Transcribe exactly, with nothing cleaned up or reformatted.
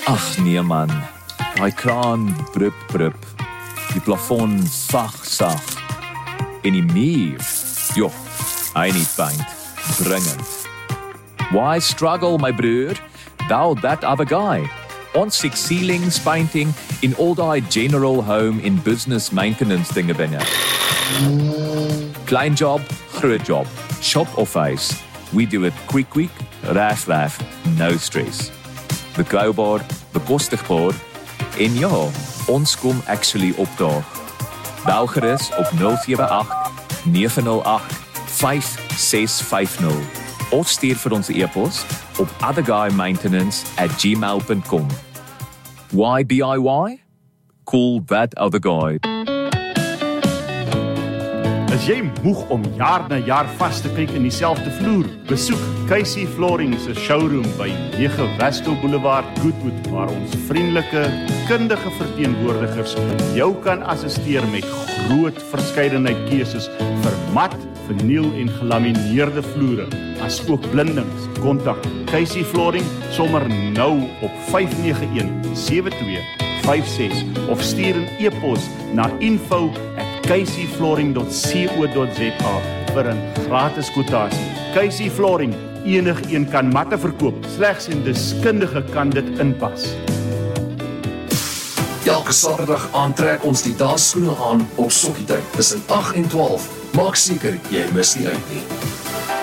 Ag nee man, daai kraan brup brup, die plafon sag sag, en die muur, joh, hy nie paint, dringend. Why struggle my broer, thou that other guy? Ons sien ceilings painting in all die general home in business maintenance dinge binne. Klein job, groot job, shop of face, we do it quick quick, raf raf, no stress. Betrouwbaar, bekostigbaar, en ja, ons kom actually opdaag. Bel gerus op nul sewe agt, nege nul agt, vyf ses vyf nul of stuur vir ons e-pos op otherguymaintenance at gmail dot com. Why D I Y? Call that other guy. As jy moeg om jaar na jaar vas te kyk in dieselfde vloer, besoek Casey Flooring se showroom by nege Westel Boulevard, Goodwood, waar ons vriendelike, kundige verteenwoordigers jou kan assisteer met groot verskeidenheid keuses vir mat, verniel en gelamineerde vloere, as ook blindings. Kontak Casey Flooring sommer nou op vyf nege een, sewe twee vyf ses of stuur 'n e-pos na info at casey flooring dot co dot za vir 'n gratis kwotasie. Casey Flooring, enige een kan matte verkoop, slegs 'n deskundige kan dit inpas. Elke Saterdag aantrek ons die dansskoene aan op Sokkietyd tussen agt en twaalf. Maak seker jy mis nie uit nie.